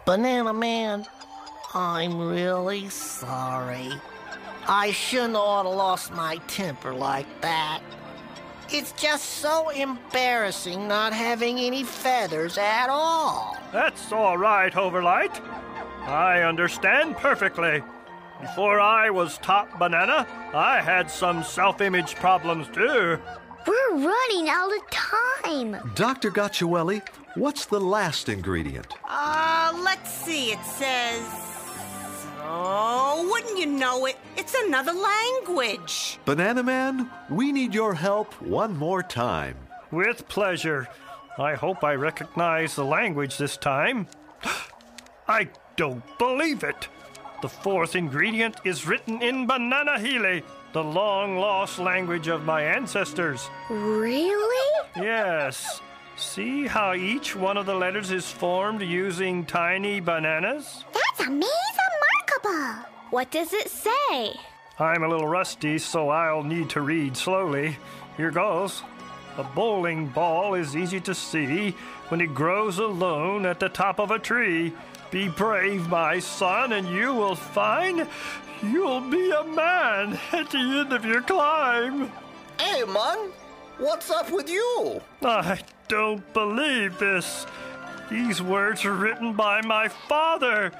Banana Man, I'm really sorry. I shouldn't oughta lost my temper like that. It's just so embarrassing not having any feathers at all. That's all right, Overlight. I understand perfectly. Before I was top banana, I had some self-image problems too. We're running out of time. Dr. Gacciuelli, what's the last ingredient? Let's see. It says... Oh, wouldn't you know it? It's another language. Banana Man, we need your help one more time. With pleasure. I hope I recognize the language this time. I don't believe it. The fourth ingredient is written in Bananahili, the long-lost language of my ancestors. Really? Yes. See how each one of the letters is formed using tiny bananas? That's amazing-markable. What does it say? I'm a little rusty, so I'll need to read slowly. Here goes. A bowling ball is easy to see when it grows alone at the top of a tree. Be brave, my son, and you will find you'll be a man at the end of your climb. Hey, man, what's up with you? I don't believe this. These words are written by my father.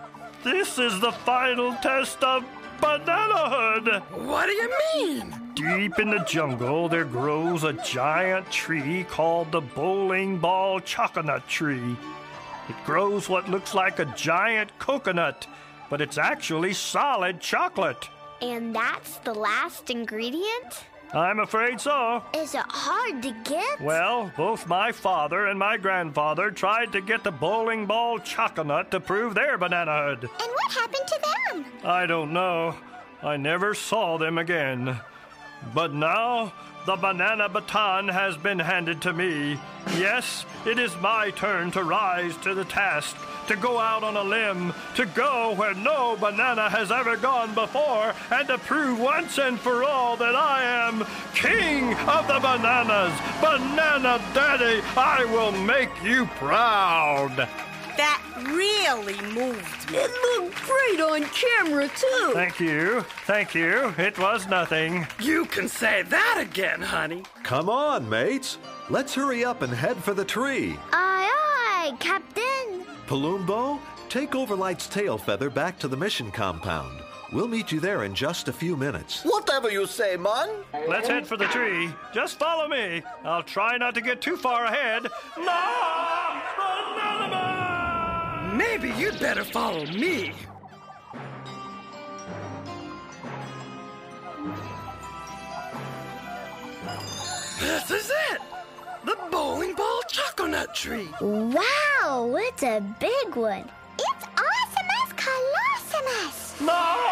This is the final test of bananahood. What do you mean? Deep in the jungle, there grows a giant tree called the bowling ball choconut tree. It grows what looks like a giant coconut, but it's actually solid chocolate. And that's the last ingredient? I'm afraid so. Is it hard to get? Well, both my father and my grandfather tried to get the bowling ball choconut to prove their bananahood. And what happened to them? I don't know. I never saw them again. But now, the banana baton has been handed to me. Yes, it is my turn to rise to the task, to go out on a limb, to go where no banana has ever gone before, and to prove once and for all that I am king of the bananas. Banana Daddy, I will make you proud. That really moved me. It looked great on camera, too. Thank you. Thank you. It was nothing. You can say that again, honey. Come on, mates. Let's hurry up and head for the tree. Aye, aye, Captain. Palumbo, take Overlight's tail feather back to the mission compound. We'll meet you there in just a few minutes. Whatever you say, man. Let's head for the tree. Just follow me. I'll try not to get too far ahead. No! Banana Man! Maybe you'd better follow me. This is it! The bowling ball choconut tree. Wow, it's a big one. It's awesomus colossumus.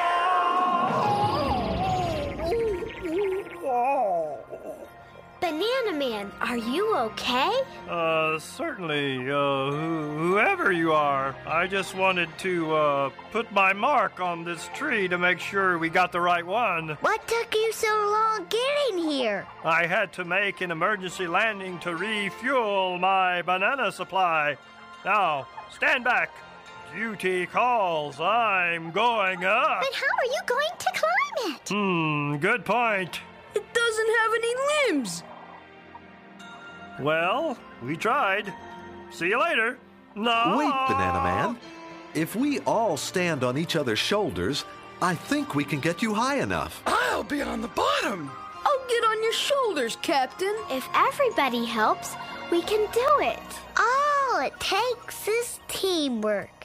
Banana Man, are you okay? Certainly, whoever you are, I just wanted to, put my mark on this tree to make sure we got the right one. What took you so long getting here? I had to make an emergency landing to refuel my banana supply. Now, stand back. Duty calls. I'm going up. But how are you going to climb it? Good point. It doesn't have any limbs. Well, we tried. See you later. No! Wait, Banana Man. If we all stand on each other's shoulders, I think we can get you high enough. I'll be on the bottom. I'll get on your shoulders, Captain. If everybody helps, we can do it. All it takes is teamwork.